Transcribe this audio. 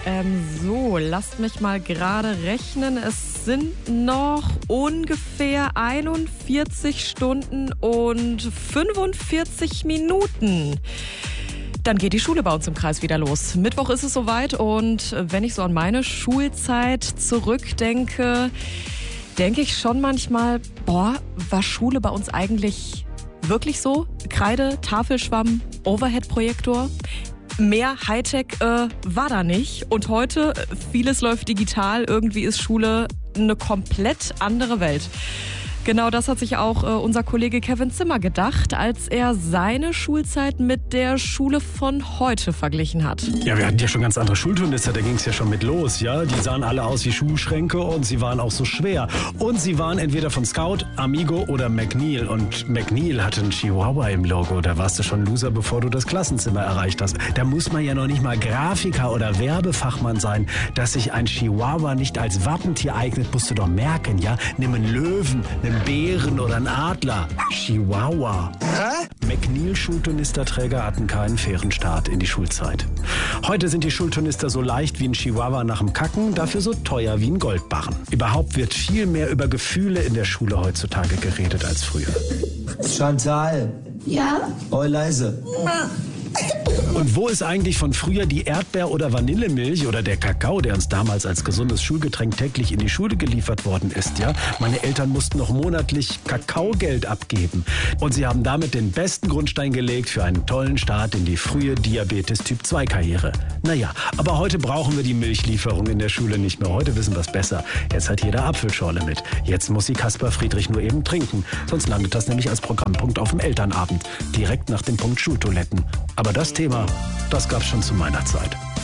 Lasst mich mal gerade rechnen. Es sind noch ungefähr 41 Stunden und 45 Minuten. Dann geht die Schule bei uns im Kreis wieder los. Mittwoch ist es soweit und wenn ich so an meine Schulzeit zurückdenke, denke ich schon manchmal, war Schule bei uns eigentlich wirklich so? Kreide, Tafelschwamm, Overhead-Projektor? Mehr Hightech war da nicht. Und heute, vieles läuft digital. Irgendwie ist Schule eine komplett andere Welt. Genau das hat sich auch unser Kollege Kevin Zimmer gedacht, als er seine Schulzeit mit der Schule von heute verglichen hat. Ja, wir hatten ja schon ganz andere Schulturnister, da ging es ja schon mit los, ja. Die sahen alle aus wie Schuhschränke und sie waren auch so schwer. Und sie waren entweder von Scout, Amigo oder McNeil. Und McNeil hatte einen Chihuahua im Logo. Da warst du schon Loser, bevor du das Klassenzimmer erreicht hast. Da muss man ja noch nicht mal Grafiker oder Werbefachmann sein. Dass sich ein Chihuahua nicht als Wappentier eignet, musst du doch merken, ja. Nimm einen Löwen, einen Bären oder einen Adler. Chihuahua. McNeil-Schulturnisterträger hatten keinen fairen Start in die Schulzeit. Heute sind die Schulturnister so leicht wie ein Chihuahua nach dem Kacken, dafür so teuer wie ein Goldbarren. Überhaupt wird viel mehr über Gefühle in der Schule heutzutage geredet als früher. Chantal. Ja? Oh, leise. Und wo ist eigentlich von früher die Erdbeer- oder Vanillemilch oder der Kakao, der uns damals als gesundes Schulgetränk täglich in die Schule geliefert worden ist, ja? Meine Eltern mussten noch monatlich Kakaogeld abgeben. Und sie haben damit den besten Grundstein gelegt für einen tollen Start in die frühe Diabetes-Typ-2-Karriere. Naja, aber heute brauchen wir die Milchlieferung in der Schule nicht mehr. Heute wissen wir es besser. Jetzt hat jeder Apfelschorle mit. Jetzt muss sie Kaspar Friedrich nur eben trinken. Sonst landet das nämlich als Programmpunkt auf dem Elternabend. Direkt nach dem Punkt Schultoiletten. Aber das Thema, das gab's schon zu meiner Zeit.